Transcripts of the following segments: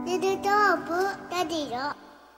テレトープラディオ。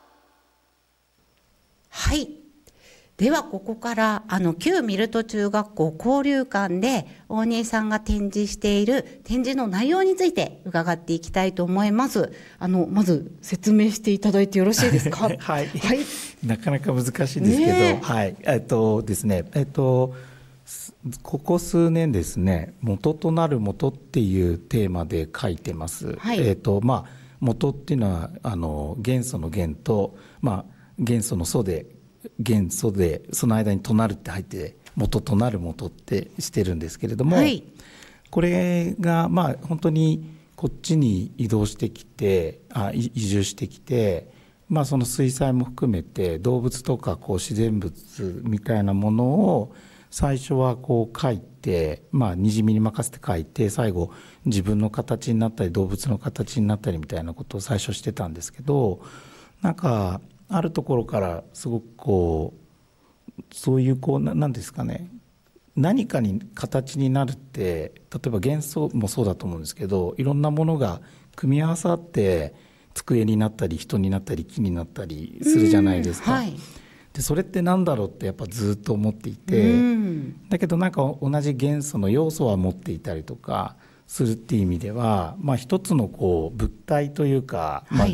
はい。ではここから旧ミルト中学校交流館で大新さんが展示している展示の内容について伺っていきたいと思います。まず説明していただいてよろしいですか？ はい、 はい。 なかなか難しいんですけど、 ね、 はい、ですね、ここ数年ですね、元となる元っていうテーマで書いてます。 はい。 元っていうのは元素の元と、元素の素で元素でその間にとなるって入って元となる元ってしてるんですけれども、はい、これが本当にこっちに移動してきて移住してきて、その水彩も含めて動物とか自然物みたいなものを最初は描いて、にじみに任せて描いて、最後自分の形になったり動物の形になったりみたいなことを最初してたんですけど、なんかあるところからすごくそういう何ですかね、何かに形になるって、例えば元素もそうだと思うんですけど、いろんなものが組み合わさって机になったり人になったり木になったりするじゃないですか。はい、でそれって何だろうってやっぱずっと思っていて、だけどなんか同じ元素の要素は持っていたりとかするっていう意味では、一つの物体というか、はい、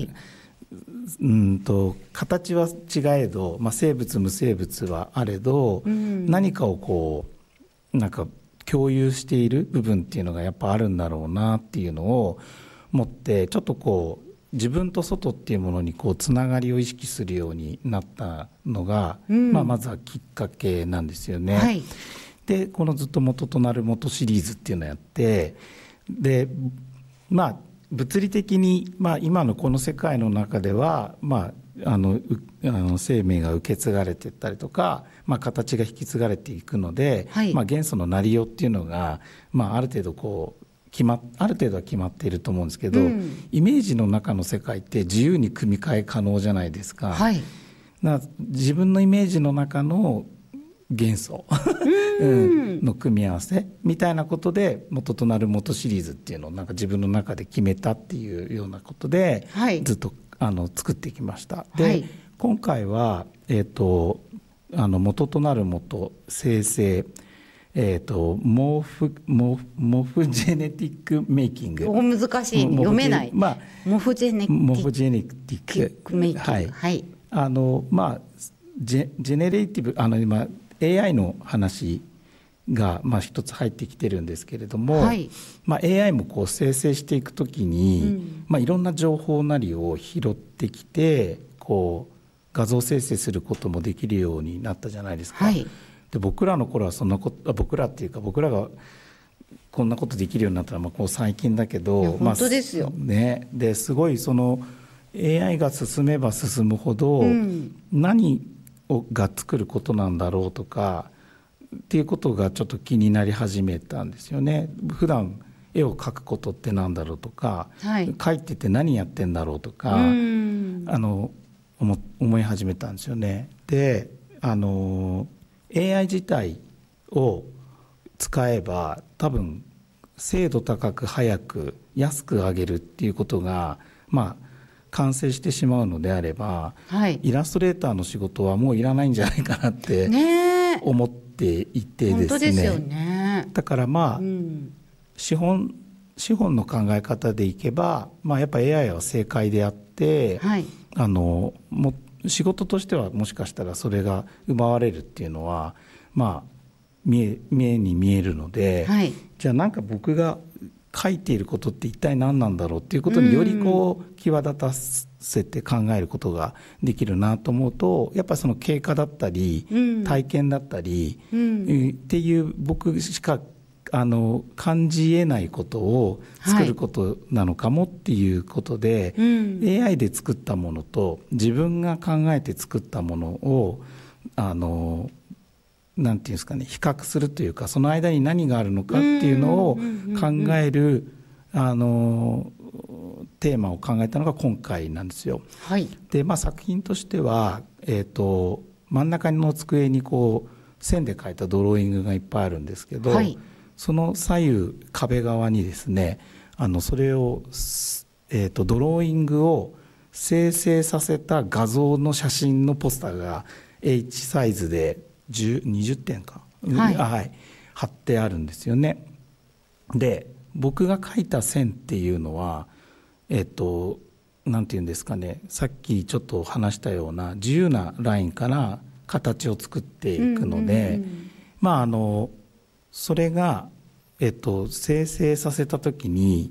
形は違えど、生物無生物はあれど、何かをなんか共有している部分っていうのがやっぱあるんだろうなっていうのを持って、ちょっと自分と外っていうものにつながりを意識するようになったのが、まずはきっかけなんですよね。はい、でこのずっと元となる元シリーズっていうのをやって、で物理的に、今のこの世界の中では、生命が受け継がれていったりとか、形が引き継がれていくので、はい、元素のなりようっていうのが、ある程度ある程度は決まっていると思うんですけど、イメージの中の世界って自由に組み替え可能じゃないですか。はい、自分のイメージの中の元素の組み合わせみたいなことで元となる元シリーズっていうのをなんか自分の中で決めたっていうようなことで、はい、ずっと作ってきました。で、はい、今回は、元となる元生成モーフジェネティックメイキング。 難しい、読めない。モフジェネティックメイキング。はい。はい、 ジェネレーティブ今AI の話が一つ入ってきてるんですけれども、はい、AI も生成していくときに、いろんな情報なりを拾ってきて画像生成することもできるようになったじゃないですか。はい、で僕らの頃はそんなこと僕らがこんなことできるようになったのは最近だけど、 本当ですよ。 ですごいAI が進めば進むほど、何が作ることなんだろうとかっていうことがちょっと気になり始めたんですよね。普段絵を描くことってなんだろうとか、はい、描いてて何やってんだろうとか思い始めたんですよね。でAI 自体を使えば多分精度高く早く安く上げるっていうことが完成してしまうのであれば、はい、イラストレーターの仕事はもういらないんじゃないかなって思っていてですね。 本当ですよね。 だから資本の考え方でいけば、やっぱ AI は正解であって、はい、仕事としてはもしかしたらそれが奪われるっていうのは目に見えるので、はい、じゃあなんか僕が書いていることって一体何なんだろうっていうことにより際立たせて考えることができるなと思うと、やっぱりその経過だったり、体験だったり、っていう僕しか感じえないことを作ることなのかもっていうことで、AI で作ったものと自分が考えて作ったものをなんていうんですかね、比較するというか、その間に何があるのかっていうのを考えるテーマを考えたのが今回なんですよ。はい、で作品としては、真ん中の机に線で描いたドローイングがいっぱいあるんですけど、はい、その左右壁側にですねそれをドローイングを生成させた画像の写真のポスターが H サイズで20点か、はい、貼ってあるんですよね。で僕が描いた線っていうのはなんていうんですかね、さっきちょっと話したような自由なラインから形を作っていくので、それが、生成させた時に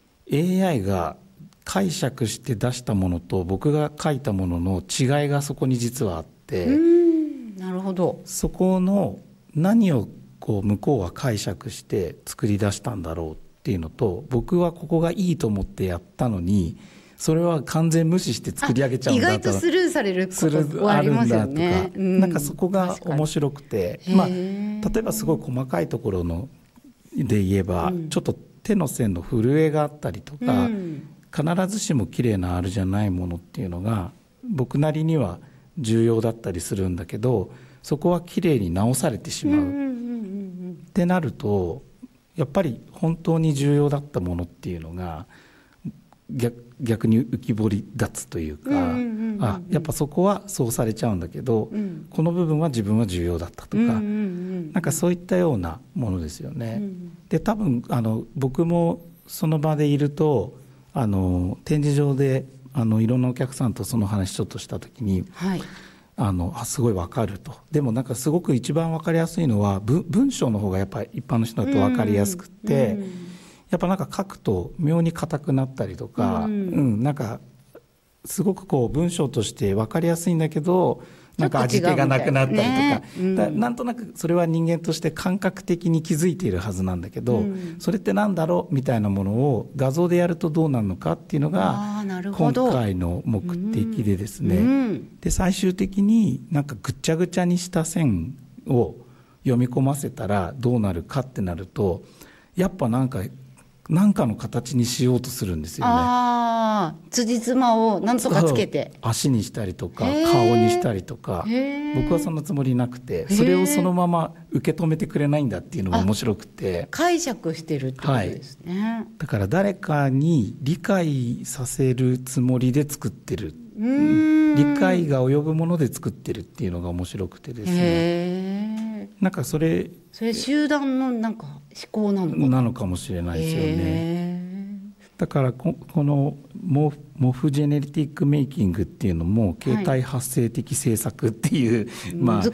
AI が解釈して出したものと僕が書いたものの違いがそこに実はあって、 なるほど。 そこの何をこう向こうは解釈して作り出したんだろうっていうのと、僕はここがいいと思ってやったのにそれは完全無視して作り上げちゃうんだと、 意外とスルーされることはありますよね。 なんかそこが面白くて、例えばすごい細かいところので言えば、ちょっと手の線の震えがあったりとか、必ずしも綺麗なあるじゃないものっていうのが僕なりには重要だったりするんだけど、そこは綺麗に直されてしまう、ってなるとやっぱり本当に重要だったものっていうのが逆に浮き彫り立つというか、やっぱそこはそうされちゃうんだけど、この部分は自分は重要だったとか、なんかそういったようなものですよね。で多分僕もその場でいると展示場でいろんなお客さんとその話ちょっとした時に、すごい分かると。でもなんかすごく一番分かりやすいのは文章の方がやっぱり一般の人だと分かりやすくって、やっぱなんか書くと妙に硬くなったりとか、なんかすごくこう文章として分かりやすいんだけどなんか味気がなくなったりとか、なんとなくそれは人間として感覚的に気づいているはずなんだけど、それってなんだろうみたいなものを画像でやるとどうなるのかっていうのが今回の目的でですね、で最終的になんかぐちゃぐちゃにした線を読み込ませたらどうなるかってなると、やっぱなんかの形にしようとするんですよね。 辻褄をなんとかつけて足にしたりとか顔にしたりとか、僕はそんなつもりなくて、それをそのまま受け止めてくれないんだっていうのが面白くて、 解釈してるってことですね。 だから誰かに理解させるつもりで作ってる、理解が及ぶもので作ってるっていうのが面白くてですね、なんかそれ集団のなんか思考なのかもしれないですよね。だからこのモフジェネティックメイキングっていうのも形態発生的制作っていう、